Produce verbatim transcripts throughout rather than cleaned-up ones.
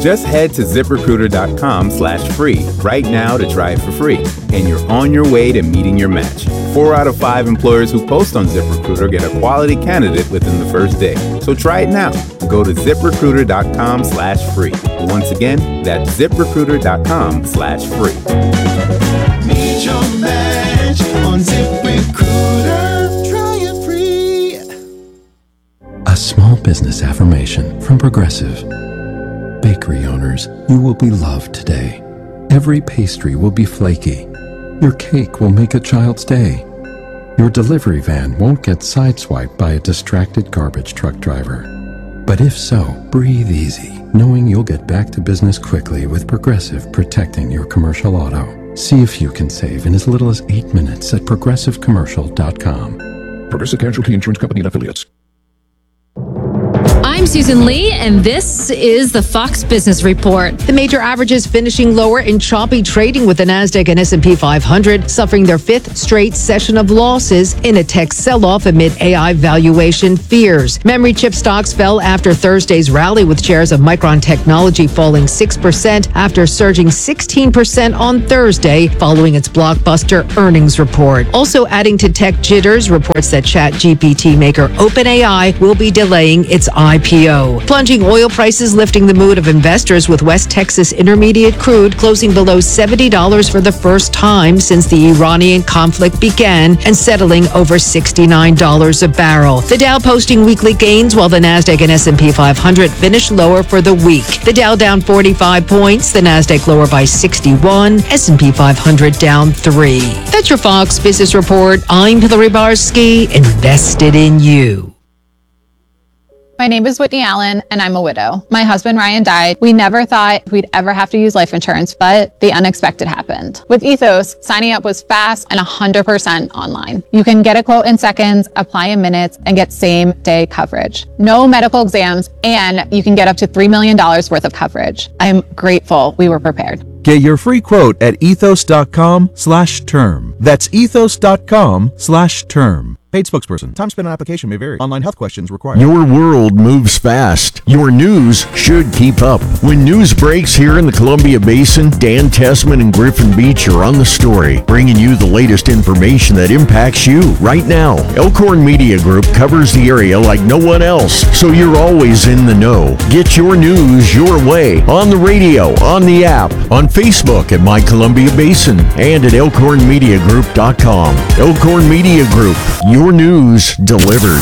Just head to ZipRecruiter.com slash free right now to try it for free, and you're on your way to meeting your match. Four out of five employers who post on ZipRecruiter get a quality candidate within the first day. So try it now. Go to ZipRecruiter.com slash free. Once again, that's ZipRecruiter.com slash free. Meet your match on ZipRecruiter. Try it free. A small business affirmation from Progressive. Bakery owners, you will be loved today. Every pastry will be flaky. Your cake will make a child's day. Your delivery van won't get sideswiped by a distracted garbage truck driver. But if so, breathe easy, knowing you'll get back to business quickly with Progressive protecting your commercial auto. See if you can save in as little as eight minutes at progressive commercial dot com. Progressive Casualty Insurance Company and Affiliates. I'm Susan Lee, and this is the Fox Business Report. The major averages finishing lower in choppy trading, with the NASDAQ and S and P five hundred suffering their fifth straight session of losses in a tech sell-off amid A I valuation fears. Memory chip stocks fell after Thursday's rally, with shares of Micron Technology falling six percent after surging sixteen percent on Thursday following its blockbuster earnings report. Also adding to tech jitters, reports that ChatGPT maker OpenAI will be delaying its I P O. Plunging oil prices lifting the mood of investors, with West Texas Intermediate crude closing below seventy dollars for the first time since the Iranian conflict began and settling over sixty-nine dollars a barrel. The Dow posting weekly gains, while the NASDAQ and S and P five hundred finished lower for the week. The Dow down forty-five points, the NASDAQ lower by sixty-one, S and P five hundred down three. That's your Fox Business Report. I'm Hillary Barsky, invested in you. My name is Whitney Allen, and I'm a widow. My husband, Ryan, died. We never thought we'd ever have to use life insurance, but the unexpected happened. With Ethos, signing up was fast and one hundred percent online. You can get a quote in seconds, apply in minutes, and get same-day coverage. No medical exams, and you can get up to three million dollars worth of coverage. I'm grateful we were prepared. Get your free quote at ethos.com slash term. That's ethos.com slash term. Paid spokesperson. Time spent on application may vary. Online health questions required. Your world moves fast. Your news should keep up. When news breaks here in the Columbia Basin, Dan Tessman and Griffin Beach are on the story, bringing you the latest information that impacts you right now. Elkhorn Media Group covers the area like no one else, so you're always in the know. Get your news your way on the radio, on the app, on Facebook at My Columbia Basin, and at elkhorn media group dot com. Elkhorn Media Group, your news delivered.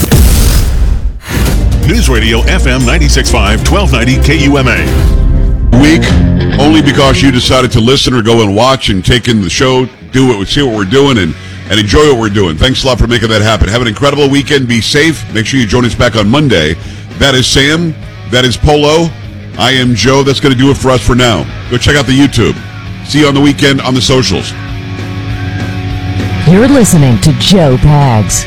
News Radio F M ninety-six point five, twelve ninety K U M A. Week only because you decided to listen or go and watch and take in the show, do what we see what we're doing, and, and enjoy what we're doing. Thanks a lot for making that happen. Have an incredible weekend. Be safe. Make sure you join us back on Monday. That is Sam. That is Polo. I am Joe. That's going to do it for us for now. Go check out the YouTube. See you on the weekend on the socials. You're listening to Joe Pags.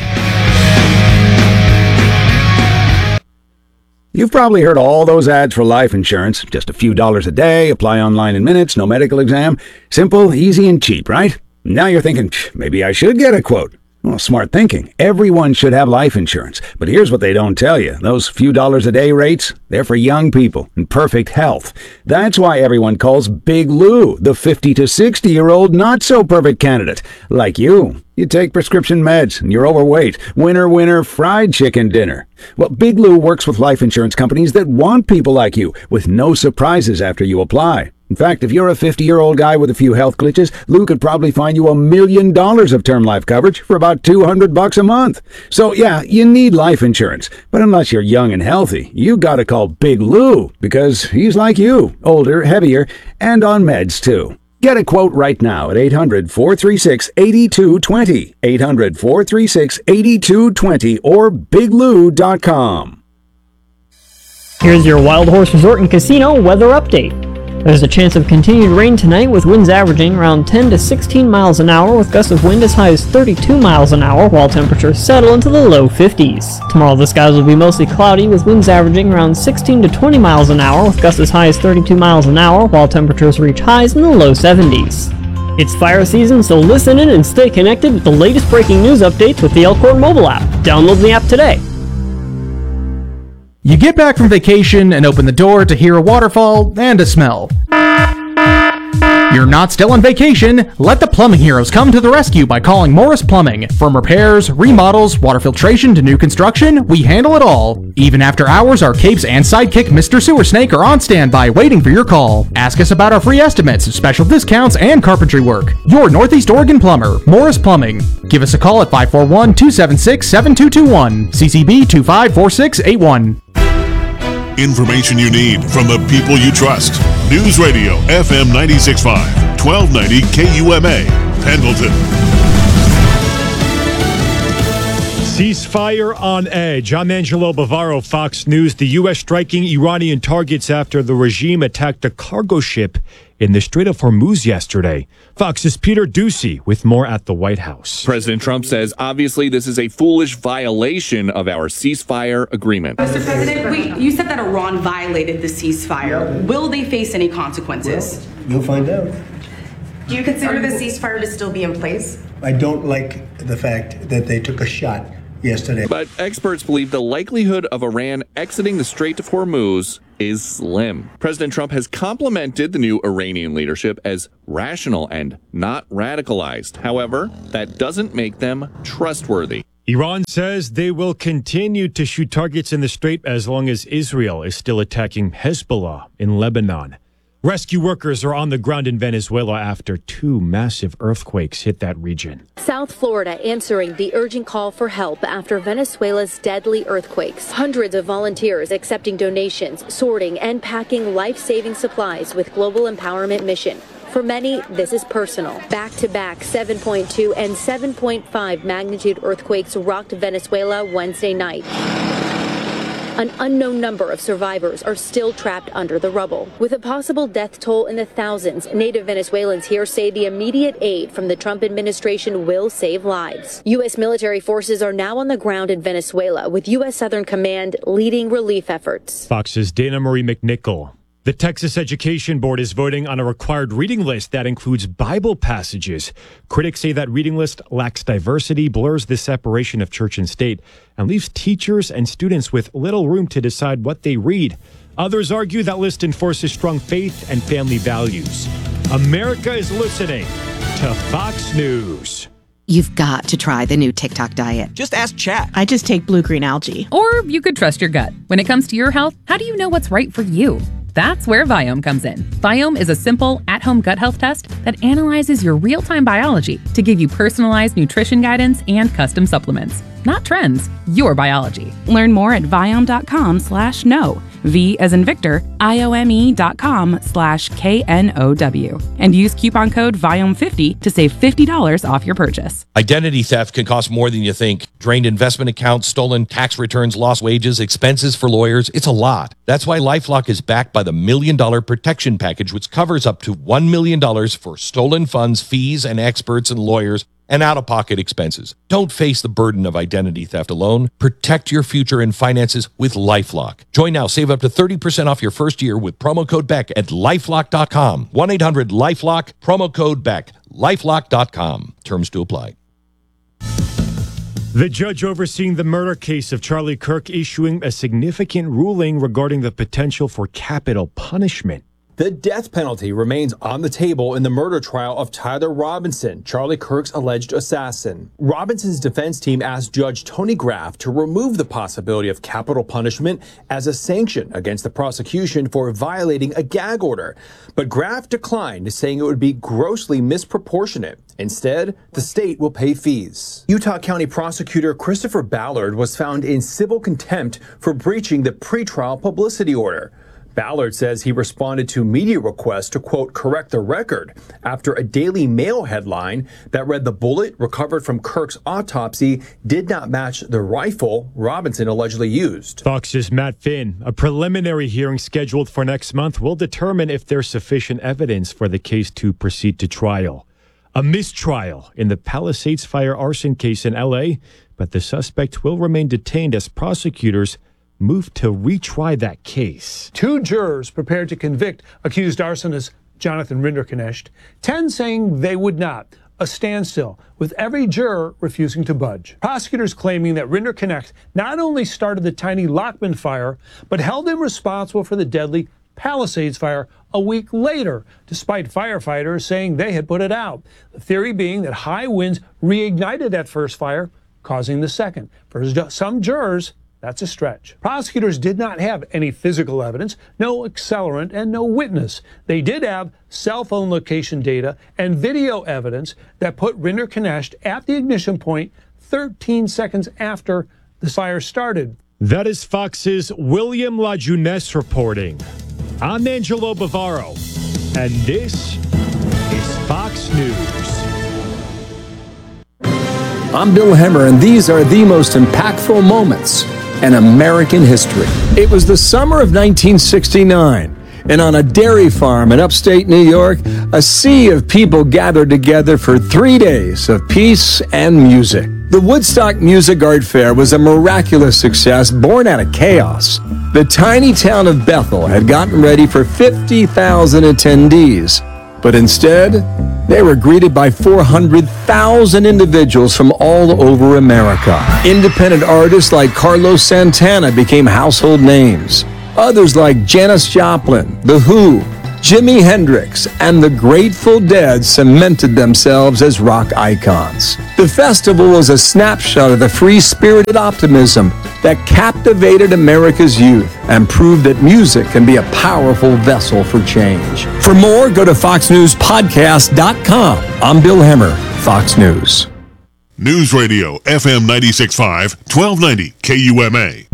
You've probably heard all those ads for life insurance. Just a few dollars a day, apply online in minutes, no medical exam. Simple, easy, and cheap, right? Now you're thinking, maybe I should get a quote. Well, smart thinking. Everyone should have life insurance. But here's what they don't tell you. Those few dollars a day rates, they're for young people in perfect health. That's why everyone calls Big Lou the fifty to sixty-year-old not-so-perfect candidate. Like you. You take prescription meds and you're overweight. Winner, winner, fried chicken dinner. Well, Big Lou works with life insurance companies that want people like you, with no surprises after you apply. In fact, if you're a fifty-year-old guy with a few health glitches, Lou could probably find you a million dollars of term life coverage for about two hundred bucks a month. So yeah, you need life insurance. But unless you're young and healthy, you gotta call Big Lou, because he's like you, older, heavier, and on meds too. Get a quote right now at eight hundred, four three six, eight two two zero, eight hundred, four three six, eight two two zero, or big lou dot com. Here's your Wild Horse Resort and Casino weather update. There's a chance of continued rain tonight, with winds averaging around ten to sixteen miles an hour, with gusts of wind as high as thirty-two miles an hour, while temperatures settle into the low fifties. Tomorrow the skies will be mostly cloudy, with winds averaging around sixteen to twenty miles an hour, with gusts as high as thirty-two miles an hour, while temperatures reach highs in the low seventies. It's fire season, so listen in and stay connected with the latest breaking news updates with the Elkhorn mobile app. Download the app today. You get back from vacation and open the door to hear a waterfall and a smell. You're not still on vacation. Let the plumbing heroes come to the rescue by calling Morris Plumbing. From repairs, remodels, water filtration to new construction, we handle it all. Even after hours, our capes and sidekick Mister Sewer Snake are on standby waiting for your call. Ask us about our free estimates, special discounts, and carpentry work. Your Northeast Oregon plumber, Morris Plumbing. Give us a call at five four one, two seven six, seven two two one, C C B two five four six eight one. Information you need from the people you trust. News Radio F M ninety-six point five, twelve ninety K U M A, Pendleton. Ceasefire on edge. I'm Angelo Bavaro, Fox News. The U S striking Iranian targets after the regime attacked a cargo ship in the Strait of Hormuz yesterday. Fox's Peter Ducey with more at the White House. President Trump says, obviously, this is a foolish violation of our ceasefire agreement. Mister President, wait, you said that Iran violated the ceasefire. Will they face any consequences? Well, you'll find out. Do you consider the ceasefire to still be in place? I don't like the fact that they took a shot yesterday. But experts believe the likelihood of Iran exiting the Strait of Hormuz is slim. President Trump has complimented the new Iranian leadership as rational and not radicalized. However, that doesn't make them trustworthy. Iran says they will continue to shoot targets in the Strait as long as Israel is still attacking Hezbollah in Lebanon. Rescue workers are on the ground in Venezuela after two massive earthquakes hit that region. South Florida answering the urgent call for help after Venezuela's deadly earthquakes. Hundreds of volunteers accepting donations, sorting, and packing life-saving supplies with Global Empowerment Mission. For many, this is personal. Back-to-back seven point two and seven point five magnitude earthquakes rocked Venezuela Wednesday night. An unknown number of survivors are still trapped under the rubble. With a possible death toll in the thousands, native Venezuelans here say the immediate aid from the Trump administration will save lives. U S military forces are now on the ground in Venezuela, with U S Southern Command leading relief efforts. Fox's Dana Marie McNichol. The Texas Education Board is voting on a required reading list that includes Bible passages. Critics say that reading list lacks diversity, blurs the separation of church and state, and leaves teachers and students with little room to decide what they read. Others argue that list enforces strong faith and family values. America is listening to Fox News. You've got to try the new TikTok diet. Just ask Chat. I just take blue-green algae. Or you could trust your gut. When it comes to your health, how do you know what's right for you? That's where Viome comes in. Viome is a simple, at-home gut health test that analyzes your real-time biology to give you personalized nutrition guidance and custom supplements. Not trends, your biology. Learn more at Viome.com slash no. V as in Victor, I-O-M-E dot com slash K N O W. And use coupon code Viome fifty to save fifty dollars off your purchase. Identity theft can cost more than you think. Drained investment accounts, stolen tax returns, lost wages, expenses for lawyers. It's a lot. That's why LifeLock is backed by the Million Dollar Protection Package, which covers up to one million dollars for stolen funds, fees, and experts and lawyers, and out-of-pocket expenses. Don't face the burden of identity theft alone. Protect your future and finances with LifeLock. Join now. Save up to thirty percent off your first year with promo code Beck at lifelock dot com. one eight hundred lifelock, promo code Beck. lifelock dot com. Terms to apply. The judge overseeing the murder case of Charlie Kirk issuing a significant ruling regarding the potential for capital punishment. The death penalty remains on the table in the murder trial of Tyler Robinson, Charlie Kirk's alleged assassin. Robinson's defense team asked Judge Tony Graff to remove the possibility of capital punishment as a sanction against the prosecution for violating a gag order. But Graff declined, saying it would be grossly misproportionate. Instead, the state will pay fees. Utah County Prosecutor Christopher Ballard was found in civil contempt for breaching the pretrial publicity order. Ballard says he responded to media requests to, quote, correct the record after a Daily Mail headline that read the bullet recovered from Kirk's autopsy did not match the rifle Robinson allegedly used. Fox's Matt Finn. A preliminary hearing scheduled for next month will determine if there's sufficient evidence for the case to proceed to trial. A mistrial in the Palisades fire arson case in L A, but the suspect will remain detained as prosecutors move to retry that case. Two jurors prepared to convict accused arsonist Jonathan Rinderknecht, ten saying they would not. a standstill, with every juror refusing to budge. Prosecutors claiming that Rinder Knecht not only started the tiny Lockman fire, but held him responsible for the deadly Palisades fire a week later, despite firefighters saying they had put it out. The theory being that high winds reignited that first fire, causing the second. For some jurors, that's a stretch. Prosecutors did not have any physical evidence, no accelerant, and no witness. They did have cell phone location data and video evidence that put Rinder Knecht at the ignition point thirteen seconds after the fire started. That is Fox's William LaJeunesse reporting. I'm Angelo Bavaro, and this is Fox News. I'm Bill Hemmer, and these are the most impactful moments in American history. It was the summer of nineteen sixty-nine, and on a dairy farm in upstate New York, a sea of people gathered together for three days of peace and music. The Woodstock Music Art Fair was a miraculous success born out of chaos. The tiny town of Bethel had gotten ready for fifty thousand attendees, but instead, they were greeted by four hundred thousand individuals from all over America. Independent artists like Carlos Santana became household names. Others like Janis Joplin, The Who, Jimi Hendrix, and the Grateful Dead cemented themselves as rock icons. The festival was a snapshot of the free-spirited optimism that captivated America's youth and proved that music can be a powerful vessel for change. For more, go to fox news podcast dot com. I'm Bill Hemmer, Fox News. News Radio, F M ninety-six point five, twelve ninety K U M A.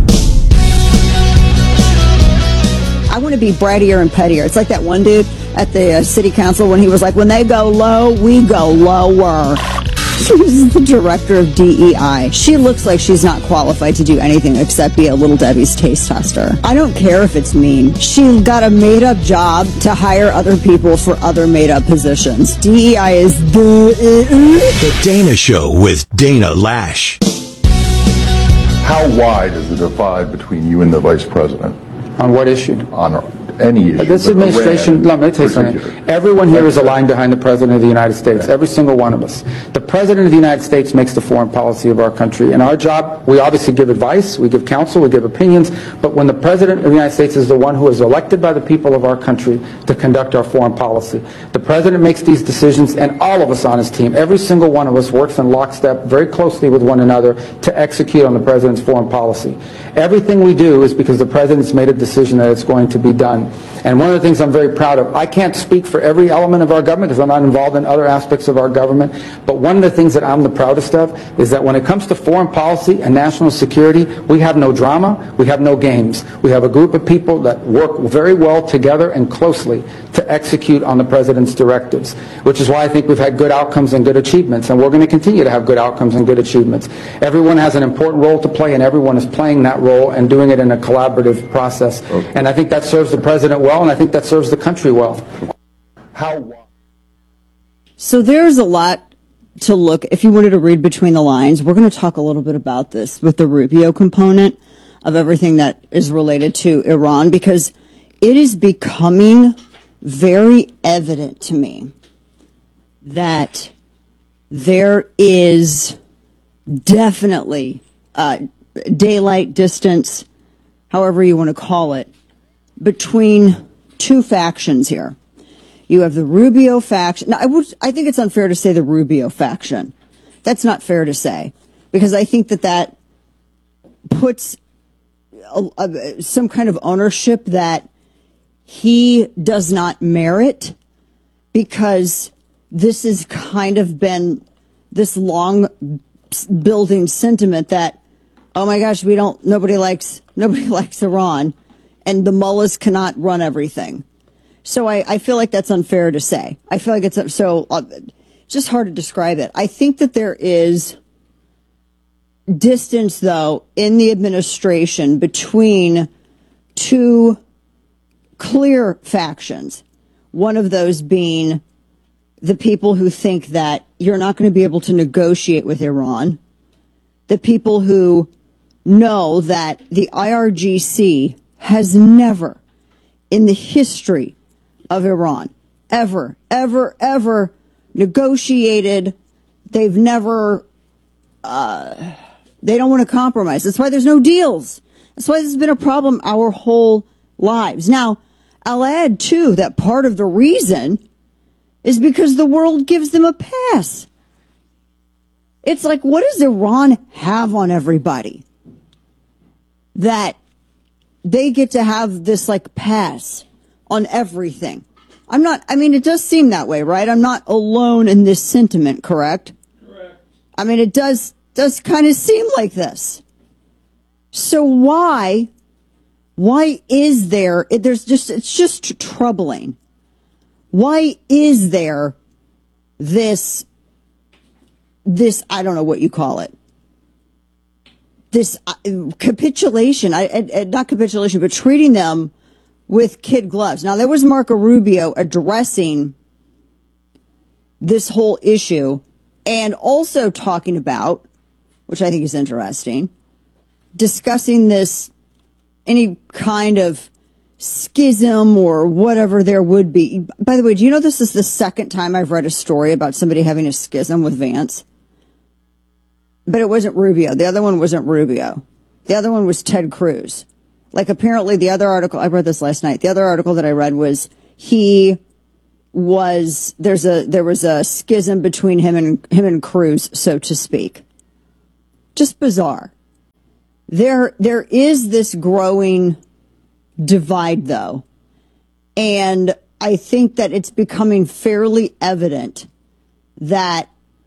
I want to be brattier and pettier. It's like that one dude at the uh, city council when he was like, when they go low, we go lower. She's the director of D E I. She looks like she's not qualified to do anything except be a Little Debbie's taste tester. I don't care if it's mean. She got a made-up job to hire other people for other made-up positions. D E I is the... The Dana Show with Dana Lash. How wide is the divide between you and the vice president? On what issue? On any issue. This administration, let me tell you something. Everyone here is aligned behind the President of the United States, every single one of us. The President of the United States makes the foreign policy of our country. And our job, we obviously give advice, we give counsel, we give opinions, but when the President of the United States is the one who is elected by the people of our country to conduct our foreign policy, the President makes these decisions, and all of us on his team, every single one of us works in lockstep very closely with one another to execute on the President's foreign policy. Everything we do is because the President's made a decision that it's going to be done. And one of the things I'm very proud of, I can't speak for every element of our government because I'm not involved in other aspects of our government, but one of the things that I'm the proudest of is that when it comes to foreign policy and national security, we have no drama, we have no games. We have a group of people that work very well together and closely to execute on the President's directives, which is why I think we've had good outcomes and good achievements, and we're going to continue to have good outcomes and good achievements. Everyone has an important role to play, and everyone is playing that role and doing it in a collaborative process. Okay. And I think that serves the President well, and I think that serves the country well. How? So there's a lot to look, if you wanted to read between the lines, we're going to talk a little bit about this with the Rubio component of everything that is related to Iran, because it is becoming very evident to me that there is definitely uh, daylight distance, however you want to call it, between two factions here. You have the Rubio faction. Now, I would, I think it's unfair to say the Rubio faction. That's not fair to say, because I think that that puts a, a, some kind of ownership that he does not merit, because this has kind of been this long building sentiment that, oh my gosh, we don't, nobody likes, nobody likes Iran, and the mullahs cannot run everything. So I, I feel like that's unfair to say. I feel like it's so uh, just hard to describe it. I think that there is distance, though, in the administration between two clear factions. One of those being the people who think that you're not going to be able to negotiate with Iran. The people who know that the I R G C has never in the history of Iran, ever, ever, ever negotiated. They've never, uh, they don't want to compromise. That's why there's no deals. That's why this has been a problem our whole lives. Now, I'll add, too, that part of the reason is because the world gives them a pass. It's like, what does Iran have on everybody that they get to have this, like, pass on everything? I'm not, I mean, it does seem that way, right? I'm not alone in this sentiment, correct? Correct. I mean, it does, does kind of seem like this. So why, why is there, it, there's just, it's just troubling. Why is there this, this, I don't know what you call it, this uh, capitulation, I, I, not capitulation, but treating them with kid gloves. Now, there was Marco Rubio addressing this whole issue and also talking about, which I think is interesting, discussing this, any kind of schism or whatever there would be. By the way, do you know this is the second time I've read a story about somebody having a schism with Vance? But it wasn't Rubio. The other one wasn't Rubio. The other one was Ted Cruz. Like, apparently the other article, I read this last night. The other article that I read was he was, there's a, there was a schism between him and him and Cruz, so to speak. Just bizarre. There, there is this growing divide, though. And I think that it's becoming fairly evident that,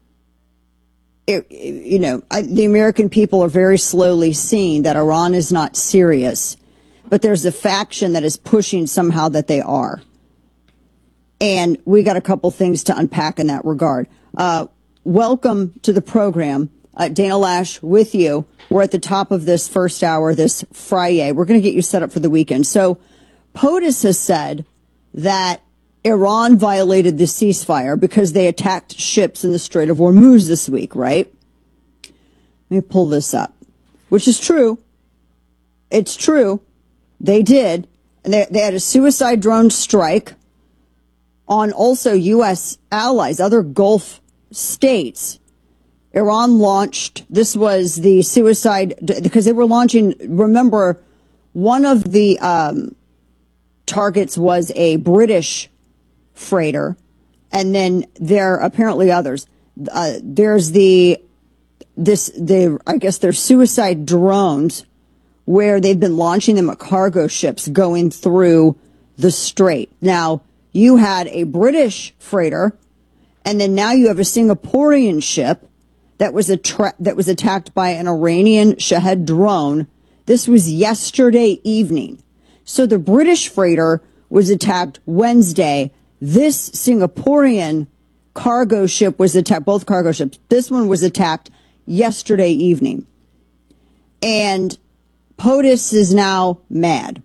it, you know, I, the American people are very slowly seeing that Iran is not serious, but there's a faction that is pushing somehow that they are. And we got a couple things to unpack in that regard. Uh, welcome to the program. Uh, Dana Lash with you. We're at the top of this first hour, this Friday. We're going to get you set up for the weekend. So POTUS has said that Iran violated the ceasefire because they attacked ships in the Strait of Hormuz this week, right? Let me pull this up, which is true. It's true. They did. And they, they had a suicide drone strike on also U S allies, other Gulf states. Iran launched, this was the suicide, because they were launching, remember, one of the um, targets was a British freighter, and then there are apparently others. Uh, there's the, this, the, I guess they're suicide drones, where they've been launching them at cargo ships going through the strait. Now, you had a British freighter, and then now you have a Singaporean ship that was attra- that was attacked by an Iranian Shahed drone. This was yesterday evening. So the British freighter was attacked Wednesday. This Singaporean cargo ship was attacked, both cargo ships. This one was attacked yesterday evening. And POTUS is now mad.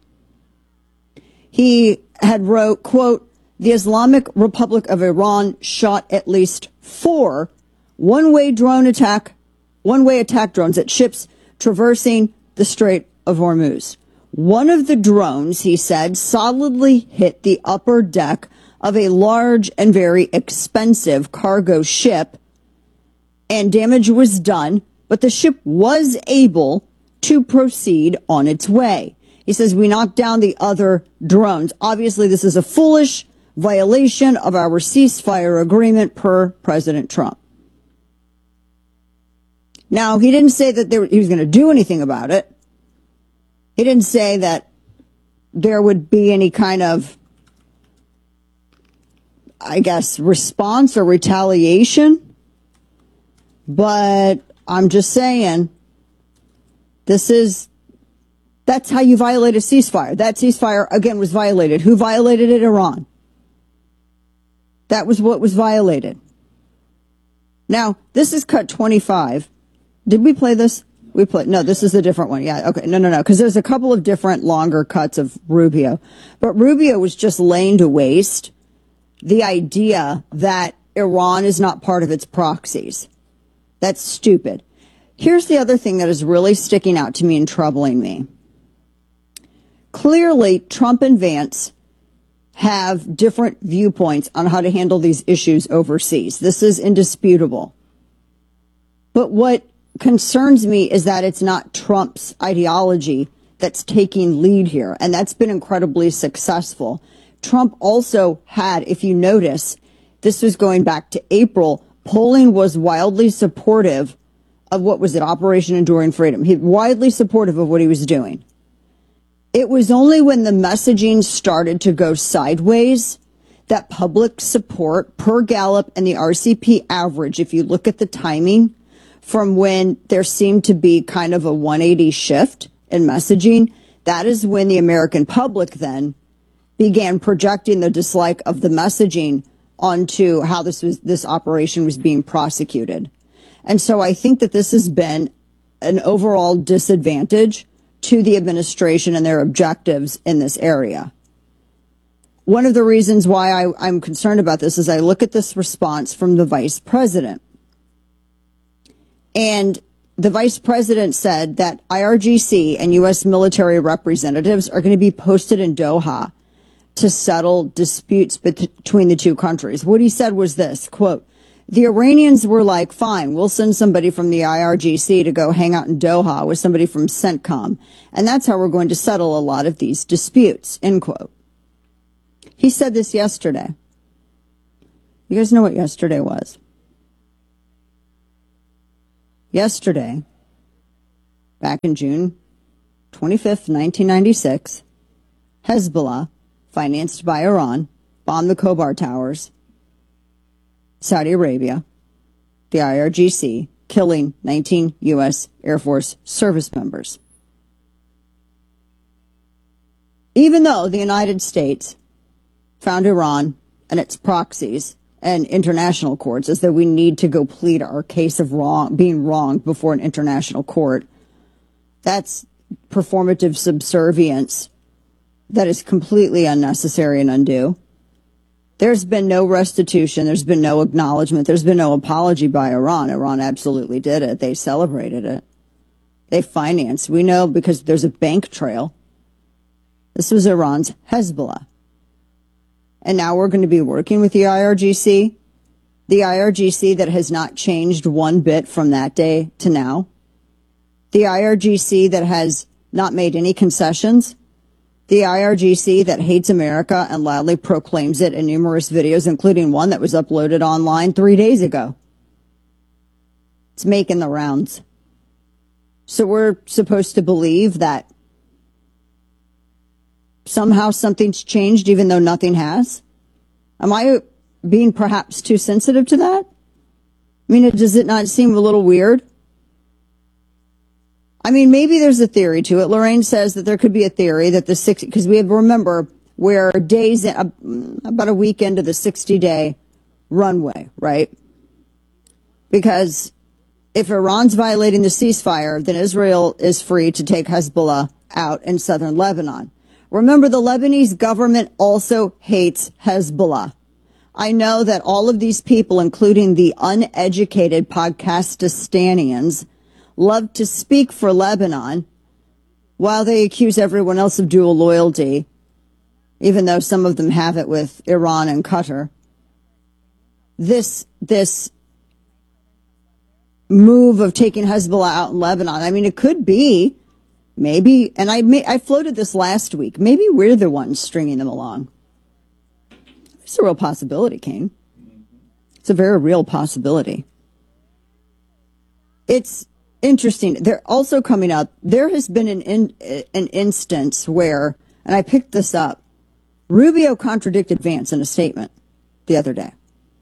He had wrote, quote, "The Islamic Republic of Iran shot at least four one-way drone attack, one-way attack drones at ships traversing the Strait of Hormuz. One of the drones," he said, "solidly hit the upper deck of a large and very expensive cargo ship, and damage was done, but the ship was able to proceed on its way." He says, "We knocked down the other drones. Obviously, this is a foolish violation of our ceasefire agreement per President Trump." Now, he didn't say that there, he was going to do anything about it. He didn't say that there would be any kind of, I guess, response or retaliation. But I'm just saying, this is, that's how you violate a ceasefire. That ceasefire, again, was violated. Who violated it? Iran. That was what was violated. Now, this is cut twenty-five. Did we play this? We played. No, this is a different one. Yeah. Okay. No, no, no. Because there's a couple of different longer cuts of Rubio. But Rubio was just laying to waste the idea that Iran is not part of its proxies. That's stupid. Here's the other thing that is really sticking out to me and troubling me. Clearly, Trump and Vance have different viewpoints on how to handle these issues overseas. This is indisputable. But what concerns me is that it's not Trump's ideology that's taking lead here, and that's been incredibly successful. Trump also had, if you notice, this was going back to April, polling was wildly supportive of what was it, Operation Enduring Freedom. He widely supportive of what he was doing. It was only when the messaging started to go sideways that public support per Gallup and the R C P average, if you look at the timing from when there seemed to be kind of a one eighty shift in messaging, that is when the American public then began projecting the dislike of the messaging onto how this was, this operation was being prosecuted. And so I think that this has been an overall disadvantage to the administration and their objectives in this area. One of the reasons why I, I'm concerned about this is I look at this response from the vice president. And the vice president said that I R G C and U S military representatives are going to be posted in Doha to settle disputes between the two countries. What he said was this, quote, the Iranians were like, fine, we'll send somebody from the I R G C to go hang out in Doha with somebody from CENTCOM. And that's how we're going to settle a lot of these disputes, end quote. He said this yesterday. You guys know what yesterday was? Yesterday, back in June twenty-fifth, nineteen ninety-six, Hezbollah, financed by Iran, bombed the Khobar Towers, Saudi Arabia, the I R G C, killing nineteen U S Air Force service members. Even though the United States found Iran and its proxies and international courts as though we need to go plead our case of wrong, being wronged before an international court, that's performative subservience that is completely unnecessary and undue. There's been no restitution. There's been no acknowledgement. There's been no apology by Iran. Iran absolutely did it. They celebrated it. They financed. We know because there's a bank trail. This was Iran's Hezbollah. And now we're going to be working with the I R G C. The I R G C that has not changed one bit from that day to now. The I R G C that has not made any concessions. The I R G C that hates America and loudly proclaims it in numerous videos, including one that was uploaded online three days ago. It's making the rounds. So we're supposed to believe that somehow something's changed even though nothing has? Am I being perhaps too sensitive to that? I mean, does it not seem a little weird? I mean, maybe there's a theory to it. Lorraine says that there could be a theory that the six, because we have to remember we're days, about a week into the sixty-day runway, right? Because if Iran's violating the ceasefire, then Israel is free to take Hezbollah out in southern Lebanon. Remember, the Lebanese government also hates Hezbollah. I know that all of these people, including the uneducated Podcastistanians, love to speak for Lebanon while they accuse everyone else of dual loyalty, even though some of them have it with Iran and Qatar. This, this move of taking Hezbollah out in Lebanon, I mean, it could be maybe, and I may, I floated this last week, maybe we're the ones stringing them along. It's a real possibility, Kane. It's a very real possibility. It's interesting. They're also coming up. There has been an in, an instance where, and I picked this up, Rubio contradicted Vance in a statement the other day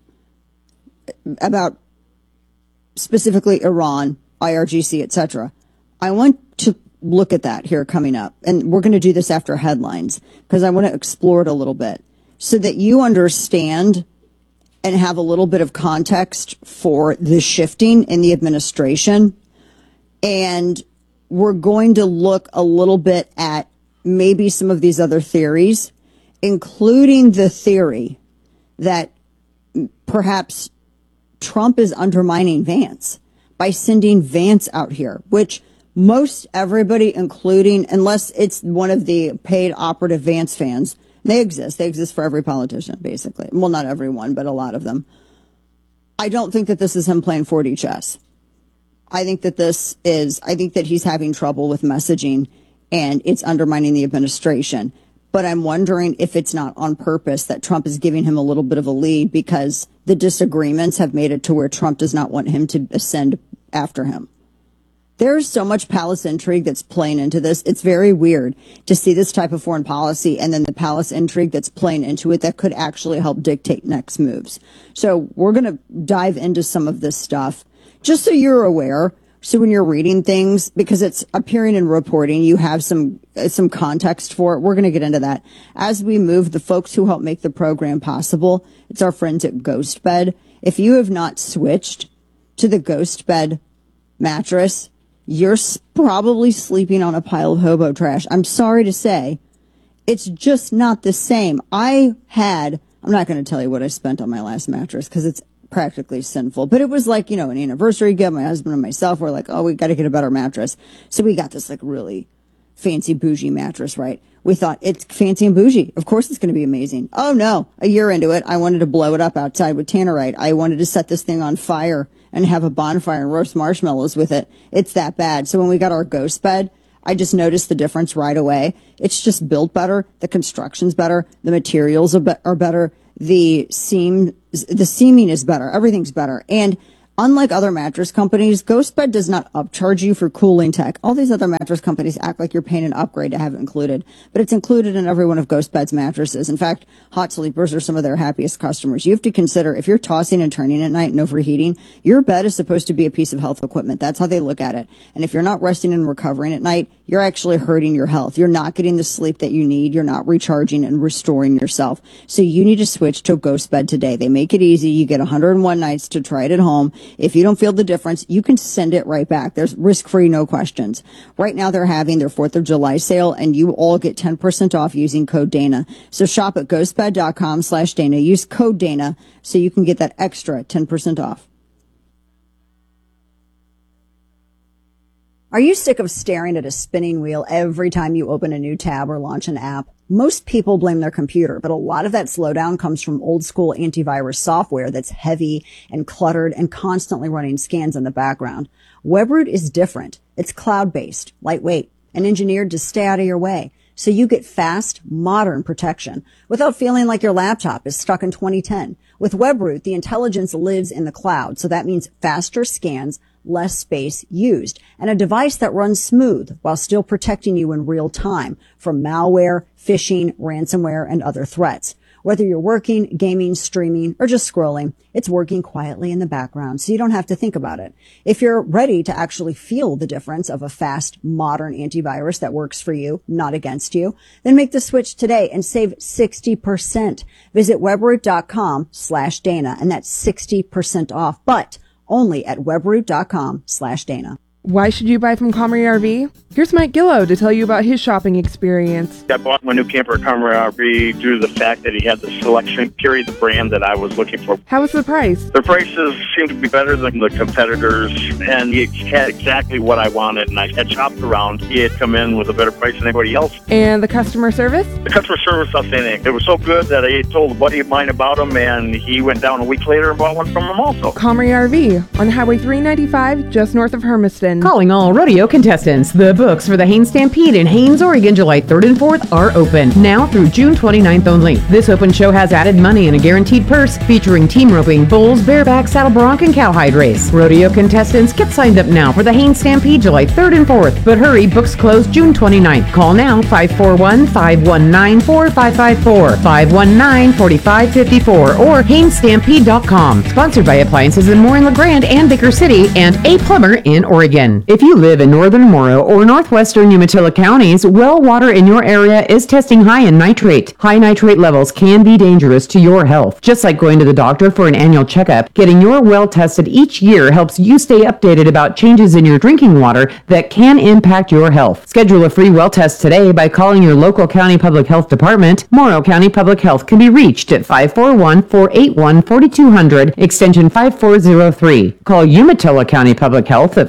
about specifically Iran, I R G C, et cetera. I want to look at that here coming up, and we're going to do this after headlines because I want to explore it a little bit so that you understand and have a little bit of context for the shifting in the administration. And we're going to look a little bit at maybe some of these other theories, including the theory that perhaps Trump is undermining Vance by sending Vance out here, which most everybody, including, unless it's one of the paid operative Vance fans, They exist. They exist for every politician, basically. Well, not everyone, but a lot of them. I don't think that this is him playing four D chess. I think that this is, I think that he's having trouble with messaging and it's undermining the administration. But I'm wondering if it's not on purpose that Trump is giving him a little bit of a lead because the disagreements have made it to where Trump does not want him to ascend after him. There's so much palace intrigue that's playing into this. It's very weird to see this type of foreign policy and then the palace intrigue that's playing into it that could actually help dictate next moves. So we're going to dive into some of this stuff just so you're aware. So when you're reading things, because it's appearing in reporting, you have some some context for it. We're going to get into that. As we move, the folks who help make the program possible, it's our friends at GhostBed. If you have not switched to the GhostBed mattress, you're probably sleeping on a pile of hobo trash. I'm sorry to say, it's just not the same. I had, I'm not going to tell you what I spent on my last mattress because it's practically sinful, but it was like, you know, an anniversary gift. My husband and myself were like, oh, we got to get a better mattress. So we got this like really fancy bougie mattress, right? We thought it's fancy and bougie. Of course it's going to be amazing. Oh no, a year into it, I wanted to blow it up outside with Tannerite. I wanted to set this thing on fire and have a bonfire and roast marshmallows with it. It's that bad. So when we got our GhostBed, I just noticed the difference right away. It's just built better. The construction's better. The materials are, be- are better. The seam, the seaming is better. Everything's better. And unlike other mattress companies, GhostBed does not upcharge you for cooling tech. All these other mattress companies act like you're paying an upgrade to have it included, but it's included in every one of GhostBed's mattresses. In fact, hot sleepers are some of their happiest customers. You have to consider if you're tossing and turning at night and overheating, your bed is supposed to be a piece of health equipment. That's how they look at it. And if you're not resting and recovering at night, you're actually hurting your health. You're not getting the sleep that you need. You're not recharging and restoring yourself. So you need to switch to GhostBed today. They make it easy. You get one hundred one nights to try it at home. If you don't feel the difference, you can send it right back. There's risk-free, no questions. Right now they're having their fourth of July sale and you all get ten percent off using code Dana. So shop at ghostbed.com slash Dana. Use code Dana so you can get that extra ten percent off. Are you sick of staring at a spinning wheel every time you open a new tab or launch an app? Most people blame their computer, but a lot of that slowdown comes from old school antivirus software that's heavy and cluttered and constantly running scans in the background. Webroot is different. It's cloud-based, lightweight, and engineered to stay out of your way. So you get fast, modern protection without feeling like your laptop is stuck in twenty ten. With Webroot, the intelligence lives in the cloud, so that means faster scans, less space used, and a device that runs smooth while still protecting you in real time from malware, phishing, ransomware, and other threats. Whether you're working, gaming, streaming, or just scrolling, it's working quietly in the background, so you don't have to think about it. If you're ready to actually feel the difference of a fast, modern antivirus that works for you, not against you, then make the switch today and save sixty percent. Visit webroot.com slash Dana, and that's sixty percent off, but only at webroot.com slash Dana. Why should you buy from Comrie R V? Here's Mike Gillow to tell you about his shopping experience. I bought my new camper at Comrie R V due to the fact that he had the selection, period, the brand that I was looking for. How was the price? The prices seemed to be better than the competitors, and he had exactly what I wanted, and I had shopped around. He had come in with a better price than anybody else. And the customer service? The customer service, outstanding. It was so good that I told a buddy of mine about him, and he went down a week later and bought one from him also. Comrie R V on Highway three ninety-five, just north of Hermiston. Calling all rodeo contestants. The books for the Haines Stampede in Haines, Oregon, July third and fourth are open, now through June twenty-ninth only. This open show has added money and a guaranteed purse, featuring team roping, bulls, bareback, saddle bronc, and cowhide race. Rodeo contestants, get signed up now for the Haines Stampede July third and fourth. But hurry, books close June twenty-ninth. Call now, five four one, five one nine, four five five four, five one nine, four five five four, or Haines Stampede dot com. Sponsored by Appliances and More in LeGrand and Baker City, and A Plumber in Oregon. If you live in northern Morrow or northwestern Umatilla counties, well water in your area is testing high in nitrate. High nitrate levels can be dangerous to your health. Just like going to the doctor for an annual checkup, getting your well tested each year helps you stay updated about changes in your drinking water that can impact your health. Schedule a free well test today by calling your local county public health department. Morrow County Public Health can be reached at five four one, four eight one, four two zero zero, extension five four zero three. Call Umatilla County Public Health at five four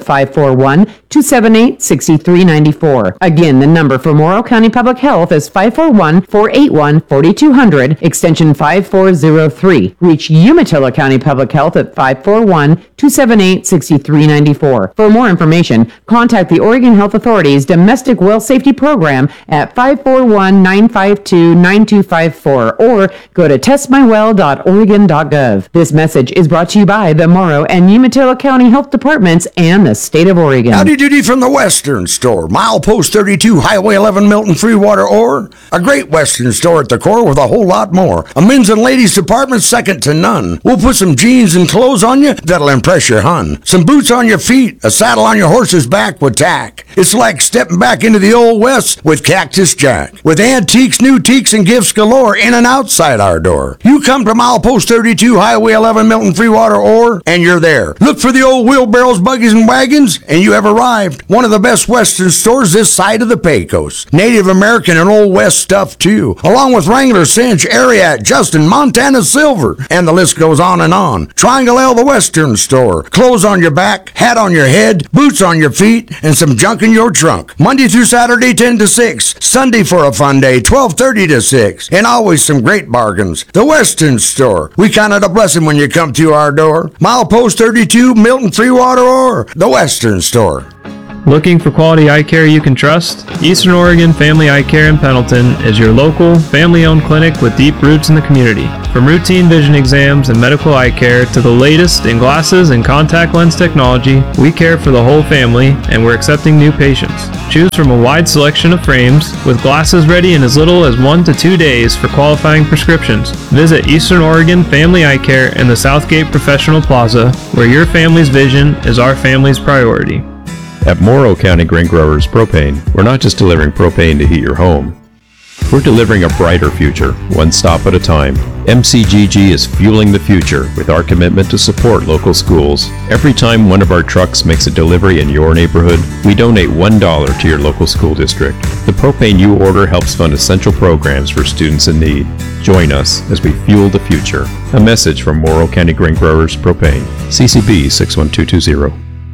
four one, two seven eight, six three nine four. Again, the number for Morrow County Public Health is five four one, four eight one, four two zero zero, extension five four zero three. Reach Umatilla County Public Health at five four one, two seven eight, six three nine four. For more information, contact the Oregon Health Authority's Domestic Well Safety Program at five four one, nine five two, nine two five four or go to test my well dot oregon dot gov. This message is brought to you by the Morrow and Umatilla County Health Departments and the state of Oregon. Howdy doody from the Western Store. Milepost thirty-two, Highway eleven, Milton Freewater Ore. A great Western store at the core with a whole lot more. A men's and ladies department second to none. We'll put some jeans and clothes on you that'll impress your hun. Some boots on your feet, a saddle on your horse's back with tack. It's like stepping back into the old West with Cactus Jack. With antiques, new teaks, and gifts galore in and outside our door. You come to Milepost thirty-two, Highway eleven, Milton Freewater Ore, and you're there. Look for the old wheelbarrows, buggies, and wagons, and you have arrived. One of the best Western stores this side of the Pecos. Native American and Old West stuff, too. Along with Wrangler, Cinch, Ariat, Justin, Montana Silver, and the list goes on and on. Triangle L, the Western Store. Clothes on your back, hat on your head, boots on your feet, and some junk in your trunk. Monday through Saturday, ten to six. Sunday for a fun day, twelve thirty to six. And always some great bargains. The Western Store. We count it a blessing when you come to our door. Milepost thirty-two, Milton Freewater Ore. The Western Store. Looking for quality eye care you can trust? Eastern Oregon Family Eye Care in Pendleton is your local, family-owned clinic with deep roots in the community. From routine vision exams and medical eye care to the latest in glasses and contact lens technology, we care for the whole family and we're accepting new patients. Choose from a wide selection of frames with glasses ready in as little as one to two days for qualifying prescriptions. Visit Eastern Oregon Family Eye Care in the Southgate Professional Plaza, where your family's vision is our family's priority. At Morrow County Grain Growers Propane, we're not just delivering propane to heat your home. We're delivering a brighter future, one stop at a time. M C G G is fueling the future with our commitment to support local schools. Every time one of our trucks makes a delivery in your neighborhood, we donate one dollar to your local school district. The propane you order helps fund essential programs for students in need. Join us as we fuel the future. A message from Morrow County Grain Growers Propane. C C B six one two two zero.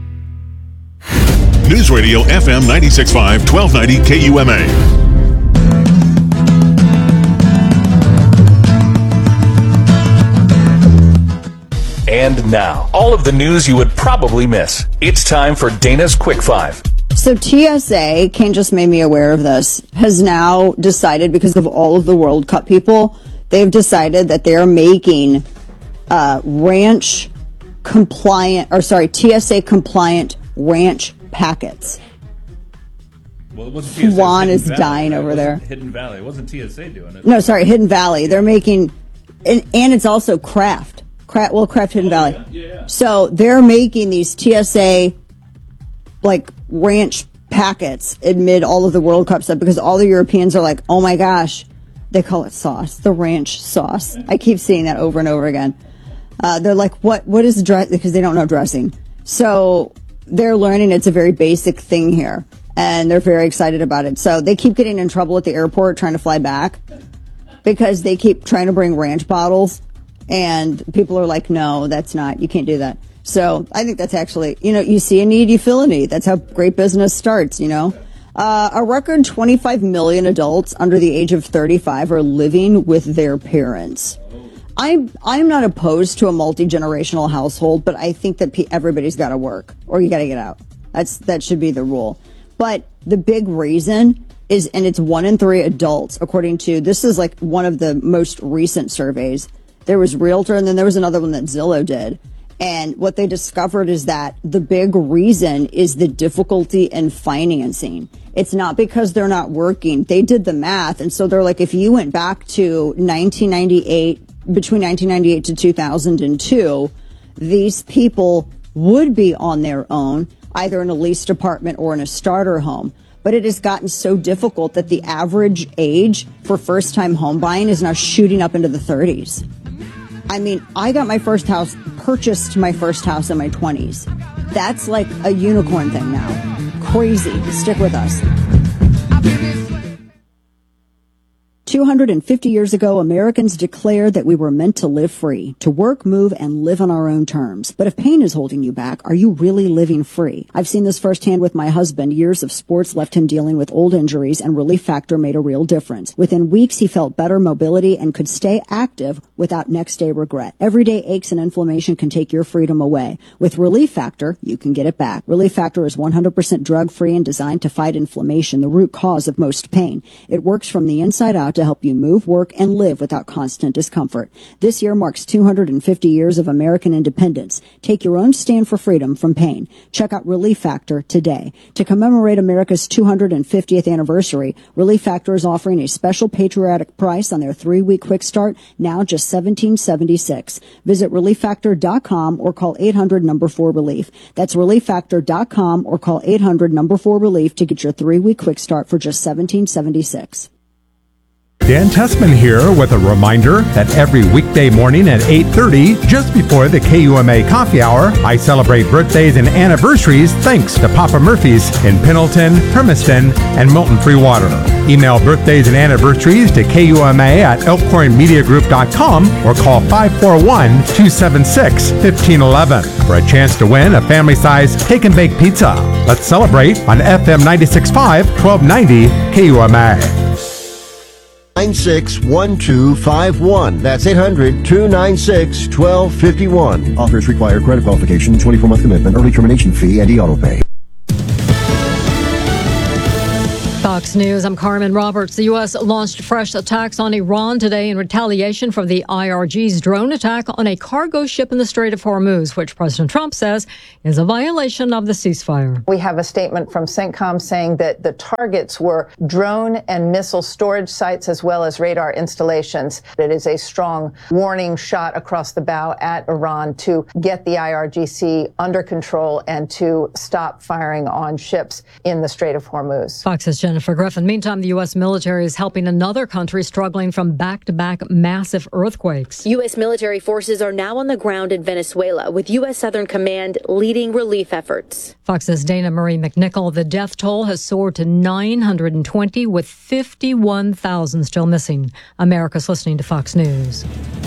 News Radio F M ninety-six point five, twelve ninety K U M A. And now, all of the news you would probably miss. It's time for Dana's Quick Five. So T S A, Kane just made me aware of this, has now decided, because of all of the World Cup people, they've decided that they're making uh, ranch compliant, or sorry, T S A compliant ranch packets. Well, it wasn't T S A. Juan is Valley, dying right? over It there. wasn't Hidden Valley. It wasn't T S A doing it. No, sorry, Hidden Valley. They're making, and, and it's also Kraft. Kraft, well, Kraft Hidden Oh, Valley. yeah, yeah. So they're making these T S A, like, ranch packets amid all of the World Cup stuff, because all the Europeans are like, oh my gosh, they call it sauce, the ranch sauce. I keep seeing that over and over again. Uh, they're like, what, what is dress? Because they don't know dressing. So they're learning it's a very basic thing here, and they're very excited about it. So they keep getting in trouble at the airport trying to fly back because they keep trying to bring ranch bottles, and people are like, no, that's not, you can't do that. So I think that's actually, you know, you see a need, you fill a need. That's how great business starts, you know. Uh, a record twenty-five million adults under the age of thirty-five are living with their parents. I'm I'm not opposed to a multi-generational household, but I think that pe- everybody's got to work or you got to get out. That's that should be the rule. But the big reason is, and it's one in three adults, according to, this is like one of the most recent surveys. There was Realtor, and then there was another one that Zillow did. And what they discovered is that the big reason is the difficulty in financing. It's not because they're not working. They did the math. And so they're like, if you went back to nineteen ninety-eight, between nineteen ninety-eight to two thousand two, these people would be on their own, either in a leased apartment or in a starter home. But it has gotten so difficult that the average age for first-time home buying is now shooting up into the thirties. I mean, I got my first house, purchased my first house in my twenties. That's like a unicorn thing now. Crazy. Stick with us. two hundred fifty years ago, Americans declared that we were meant to live free, to work, move, and live on our own terms. But if pain is holding you back, are you really living free? I've seen this firsthand with my husband. Years of sports left him dealing with old injuries, and Relief Factor made a real difference. Within weeks, he felt better mobility and could stay active without next day regret. Everyday aches and inflammation can take your freedom away. With Relief Factor, you can get it back. Relief Factor is one hundred percent drug-free and designed to fight inflammation, the root cause of most pain. It works from the inside out to help you move, work, and live without constant discomfort. This year marks two hundred fifty years of American independence. Take your own stand for freedom from pain. Check out Relief Factor today. To commemorate America's two hundred fiftieth anniversary, Relief Factor is offering a special patriotic price on their three-week quick start, now just seventeen seventy-six. Visit relief factor dot com or call eight hundred number four relief. That's relief factor dot com or call eight hundred number four relief to get your three-week quick start for just seventeen seventy-six. Dan Tessman here with a reminder that every weekday morning at eight thirty, just before the K U M A Coffee Hour, I celebrate birthdays and anniversaries thanks to Papa Murphy's in Pendleton, Hermiston, and Milton Free Water. Email birthdays and anniversaries to K U M A at elkhorn media group dot com or call five four one, two seven six, one five one one for a chance to win a family-size cake and bake pizza. Let's celebrate on F M ninety-six point five, twelve ninety K U M A. nine six one two five one. That's eight hundred, two nine six, one two five one. Offers require credit qualification, twenty-four month commitment, early termination fee, and e-auto pay. Fox News, I'm Carmen Roberts. The U S launched fresh attacks on Iran today in retaliation for the I R G's drone attack on a cargo ship in the Strait of Hormuz, which President Trump says is a violation of the ceasefire. We have a statement from CENTCOM saying that the targets were drone and missile storage sites as well as radar installations. It is a strong warning shot across the bow at Iran to get the I R G C under control and to stop firing on ships in the Strait of Hormuz. Fox's Jennifer Griffin. Meantime, the U S military is helping another country struggling from back-to-back massive earthquakes. U S military forces are now on the ground in Venezuela, with U S Southern Command leading relief efforts. Fox's Dana Marie McNichol. The death toll has soared to nine hundred twenty, with fifty-one thousand still missing. America's listening to Fox News.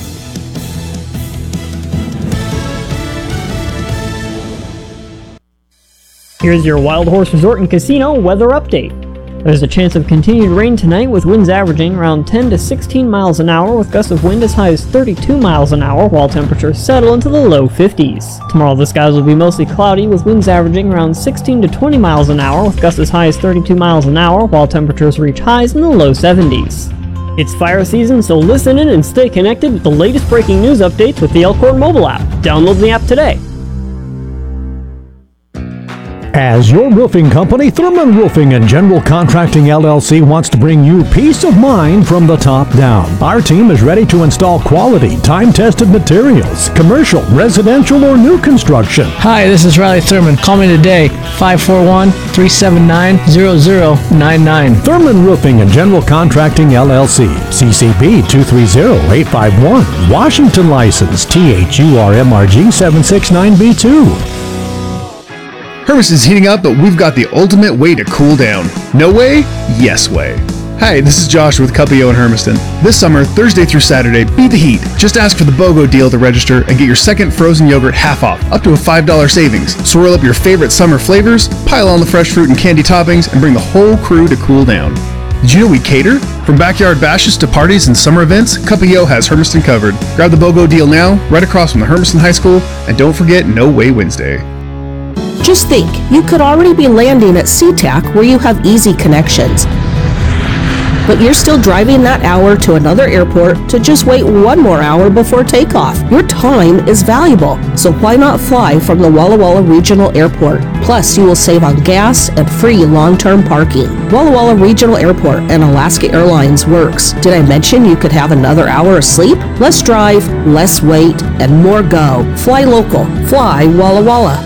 Here's your Wild Horse Resort and Casino weather update. There's a chance of continued rain tonight with winds averaging around ten to sixteen miles an hour with gusts of wind as high as thirty-two miles an hour while temperatures settle into the low fifties. Tomorrow the skies will be mostly cloudy with winds averaging around sixteen to twenty miles an hour with gusts as high as thirty-two miles an hour while temperatures reach highs in the low seventies. It's fire season, so listen in and stay connected with the latest breaking news updates with the Elkhorn mobile app. Download the app today. As your roofing company, Thurman Roofing and General Contracting L L C wants to bring you peace of mind from the top down. Our team is ready to install quality, time-tested materials, commercial, residential, or new construction. Hi, this is Riley Thurman. Call me today, five four one, three seven nine, zero zero nine nine. Thurman Roofing and General Contracting L L C, C C P two three zero, eight five one, Washington license, T H U R M R G seven six nine B two. Hermiston's heating up, but we've got the ultimate way to cool down. No way? Yes way. Hi, this is Josh with Cupio in Hermiston. This summer, Thursday through Saturday, beat the heat. Just ask for the BOGO deal to register and get your second frozen yogurt half off, up to a five dollar savings. Swirl up your favorite summer flavors, pile on the fresh fruit and candy toppings, and bring the whole crew to cool down. Did you know we cater? From backyard bashes to parties and summer events, Cupio has Hermiston covered. Grab the BOGO deal now, right across from the Hermiston High School, and don't forget No Way Wednesday. Just think, you could already be landing at SeaTac where you have easy connections. But you're still driving that hour to another airport to just wait one more hour before takeoff. Your time is valuable, so why not fly from the Walla Walla Regional Airport? Plus, you will save on gas and free long-term parking. Walla Walla Regional Airport and Alaska Airlines works. Did I mention you could have another hour of sleep? Less drive, less wait, and more go. Fly local. Fly Walla Walla.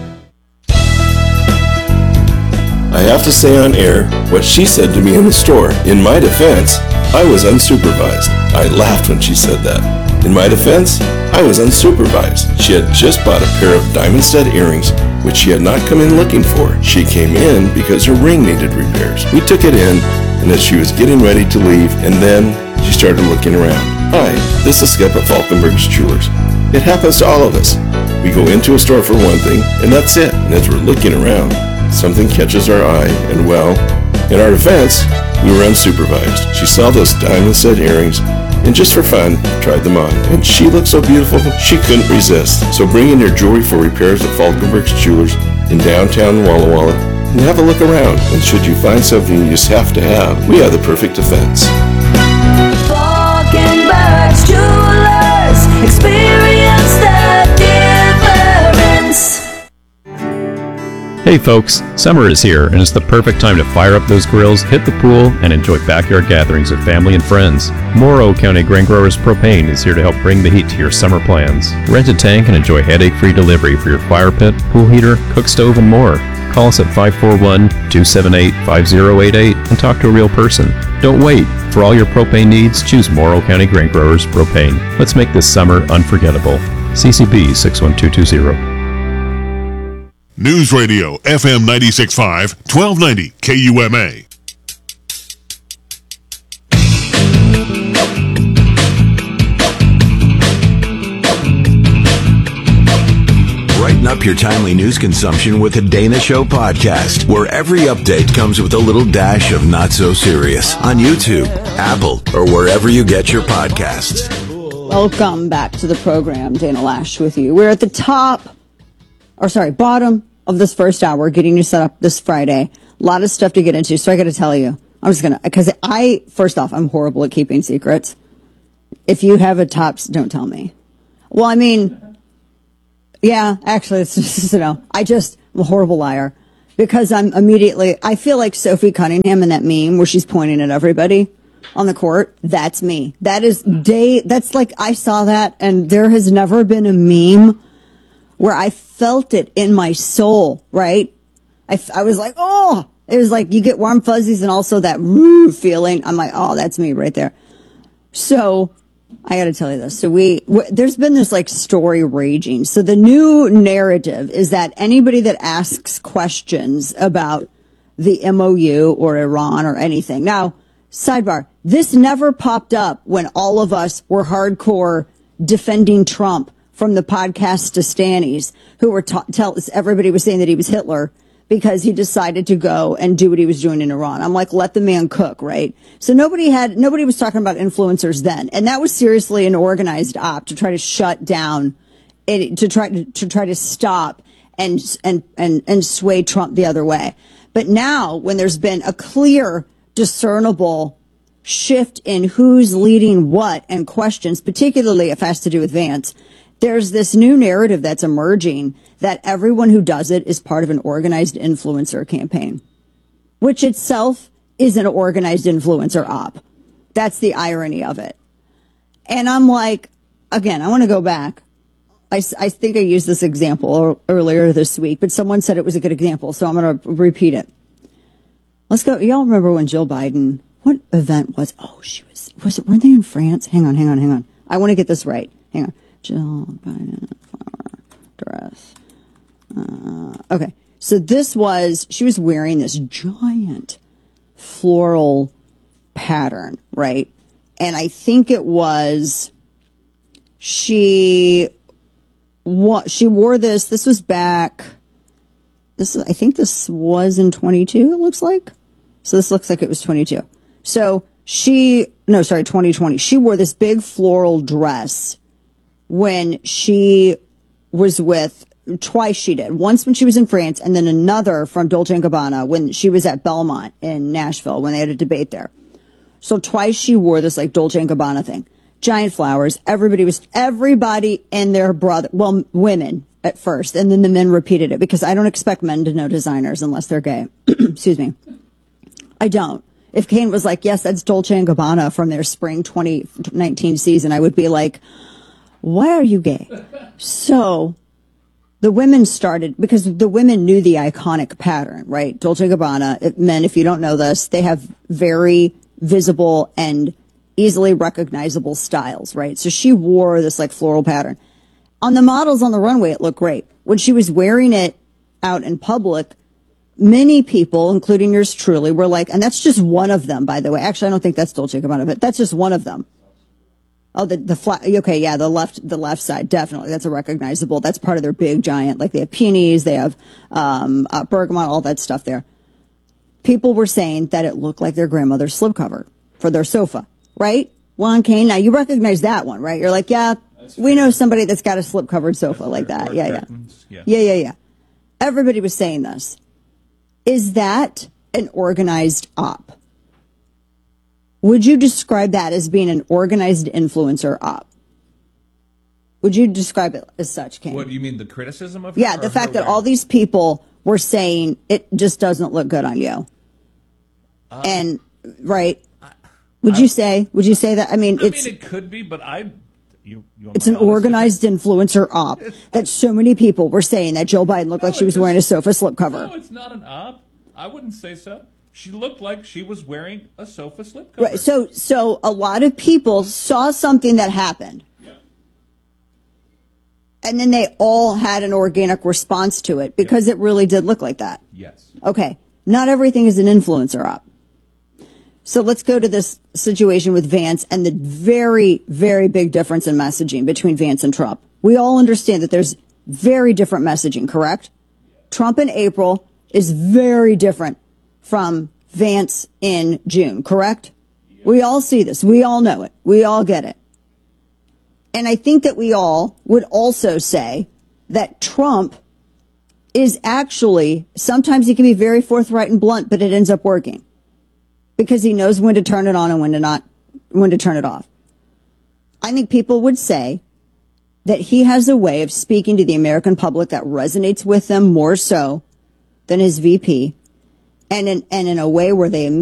I have to say on air what she said to me in the store. In my defense, I was unsupervised. I laughed when she said that. In my defense, I was unsupervised. She had just bought a pair of diamond stud earrings which she had not come in looking for. She came in because her ring needed repairs. We took it in, and as she was getting ready to leave, and then she started looking around. Hi, this is Skip at Falkenberg's Jewelers. It happens to all of us. We go into a store for one thing, and that's it. And as we're looking around, something catches our eye, and well, in our defense, we were unsupervised. She saw those diamond set earrings, and just for fun, tried them on. And she looked so beautiful, she couldn't resist. So bring in your jewelry for repairs at Falkenberg's Jewelers in downtown Walla Walla and have a look around. And should you find something you just have to have, we have the perfect defense. Falkenberg's Jewelers, experience the difference. Hey folks, summer is here and it's the perfect time to fire up those grills, hit the pool, and enjoy backyard gatherings with family and friends. Morrow County Grain Growers Propane is here to help bring the heat to your summer plans. Rent a tank and enjoy headache-free delivery for your fire pit, pool heater, cook stove, and more. Call us at five four one, two seven eight, five zero eight eight and talk to a real person. Don't wait. For all your propane needs, choose Morrow County Grain Growers Propane. Let's make this summer unforgettable. C C B six one two two zero. News Radio F M ninety-six point five, twelve ninety K U M A. Brighten up your timely news consumption with the Dana Show podcast, where every update comes with a little dash of not so serious on YouTube, Apple, or wherever you get your podcasts. Welcome back to the program. Dana Lash with you. We're at the top, or sorry, bottom of this first hour, getting you set up this Friday. A lot of stuff to get into, so I got to tell you. I'm just going to, because I, first off, I'm horrible at keeping secrets. If you have a top, don't tell me. Well, I mean, yeah, actually, it's just, you know, I just, I'm a horrible liar. Because I'm immediately, I feel like Sophie Cunningham in that meme where she's pointing at everybody on the court. That's me. That is day, that's like, I saw that, and there has never been a meme where I felt it in my soul, right? I, I was like, oh, it was like you get warm fuzzies and also that woo feeling. I'm like, oh, that's me right there. So I got to tell you this. So we, w- there's been this like story raging. So the new narrative is that anybody that asks questions about the M O U or Iran or anything. Now, sidebar, this never popped up when all of us were hardcore defending Trump from the podcast to Stannies, who were ta- tell everybody was saying that he was Hitler because he decided to go and do what he was doing in Iran. I'm like, let the man cook, right? So nobody had, nobody was talking about influencers then. And that was seriously an organized op to try to shut down, it, to try to, to try to stop and, and, and, and sway Trump the other way. But now when there's been a clear, discernible shift in who's leading what and questions, particularly if it has to do with Vance, there's this new narrative that's emerging that everyone who does it is part of an organized influencer campaign, which itself is an organized influencer op. That's the irony of it. And I'm like, again, I want to go back. I, I think I used this example earlier this week, but someone said it was a good example, so I'm going to repeat it. Let's go. Y'all remember when Jill Biden, what event was, oh, she was, was it, weren't they in France? Hang on, hang on, hang on. I want to get this right. Hang on. Jill Biden flower dress. Uh, okay. So this was, she was wearing this giant floral pattern, right? And I think it was, she, what, she wore this, this was back, this is, I think this was in twenty-two, it looks like. So this looks like it was twenty-two. So she, no, sorry, twenty twenty. She wore this big floral dress when she was with, twice she did. Once when she was in France, and then another from Dolce and Gabbana when she was at Belmont in Nashville when they had a debate there. So twice she wore this like Dolce and Gabbana thing. Giant flowers. Everybody was, everybody and their brother, well, women at first, and then the men repeated it because I don't expect men to know designers unless they're gay. Excuse me. I don't. If Kane was like, yes, that's Dolce and Gabbana from their spring twenty nineteen season, I would be like, why are you gay? So the women started, because the women knew the iconic pattern, right? Dolce and Gabbana, it, men, if you don't know this, they have very visible and easily recognizable styles, right? So she wore this like floral pattern. On the models on the runway, it looked great. When she was wearing it out in public, many people, including yours truly, were like, and that's just one of them, by the way. Actually, I don't think that's Dolce and Gabbana, but that's just one of them. Oh, the, the flat, okay, yeah, the left, the left side, definitely. That's a recognizable. That's part of their big giant, like they have peonies, they have, um, uh, bergamot, all that stuff there. People were saying that it looked like their grandmother's slipcover for their sofa, right? Juan Kane, now you recognize that one, right? You're like, yeah, we know somebody that's got a slip-covered sofa like that. Yeah, yeah. Yeah. Yeah, yeah, yeah. Everybody was saying this. Is that an organized op? Would you describe that as being an organized influencer op? Would you describe it as such, Kane? What, you mean the criticism of her? Yeah, or the fact her that wearing- all these people were saying it just doesn't look good on you. Uh, and, right, would you say, would you say that? I mean, I it's, mean, it could be, but I... You, you want it's my an honest organized influencer op that so many people were saying that Joe Biden looked like she was wearing a sofa slipcover. No, it's not an op. I wouldn't say so. She looked like she was wearing a sofa slipcover. Right. So, so a lot of people saw something that happened. Yeah. And then they all had an organic response to it because it really did look like that. Yes. Okay. Not everything is an influencer op. So let's go to this situation with Vance and the very, very big difference in messaging between Vance and Trump. We all understand that there's very different messaging, correct? Trump in April is very different from Vance in June, correct? We all see this. We all know it. We all get it. And I think that we all would also say that Trump is actually, sometimes he can be very forthright and blunt, but it ends up working because he knows when to turn it on and when to not, when to turn it off. I think people would say that he has a way of speaking to the American public that resonates with them more so than his V P, and in, and in a way where they